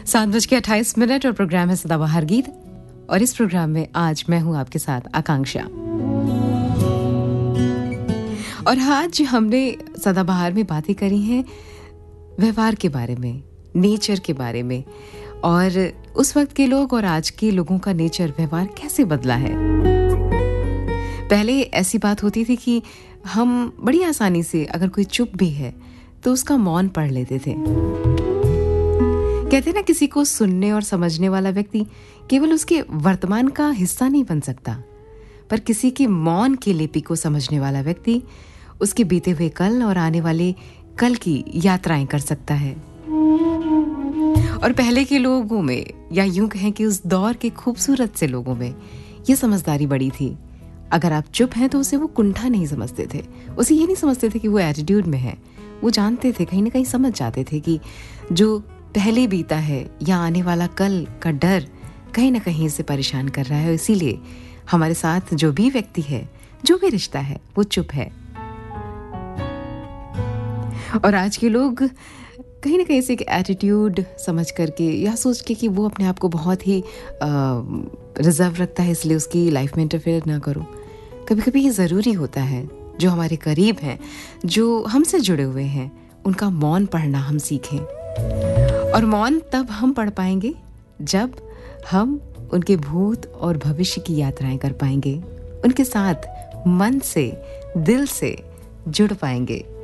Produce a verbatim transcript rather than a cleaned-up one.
सात बज के अट्ठाईस मिनट और प्रोग्राम है सदाबहार गीत। और इस प्रोग्राम में आज मैं हूं आपके साथ आकांक्षा। और आज हमने सदाबहार में बातें करी हैं व्यवहार के बारे में, नेचर के बारे में, और उस वक्त के लोग और आज के लोगों का नेचर, व्यवहार कैसे बदला है। पहले ऐसी बात होती थी कि हम बड़ी आसानी से अगर कोई चुप भी है तो उसका मौन पढ़ लेते थे। कहते ना, किसी को सुनने और समझने वाला व्यक्ति केवल उसके वर्तमान का हिस्सा नहीं बन सकता, पर किसी के मौन की लिपि को समझने वाला व्यक्ति उसके बीते हुए कल और आने वाले कल की यात्राएं कर सकता है। और पहले के लोगों में, या यूं कहें कि उस दौर के खूबसूरत से लोगों में, ये समझदारी बड़ी थी। अगर आप चुप हैं तो उसे वो कुंठा नहीं समझते थे, उसे ये नहीं समझते थे कि वो एटीट्यूड में है। वो जानते थे, कहीं ना कहीं समझ जाते थे कि जो पहले बीता है या आने वाला कल का डर कहीं ना कहीं इसे परेशान कर रहा है। इसीलिए हमारे साथ जो भी व्यक्ति है, जो भी रिश्ता है, वो चुप है। और आज के लोग कहीं ना कहीं से एक एटीट्यूड समझ करके या सोच के कि वो अपने आप को बहुत ही रिजर्व रखता है, इसलिए उसकी लाइफ में इंटरफेयर ना करो। कभी कभी ये ज़रूरी होता है, जो हमारे करीब हैं, जो हमसे जुड़े हुए हैं, उनका मौन पढ़ना हम सीखें। और मौन तब हम पढ़ पाएंगे जब हम उनके भूत और भविष्य की यात्राएं कर पाएंगे, उनके साथ मन से, दिल से जुड़ पाएंगे।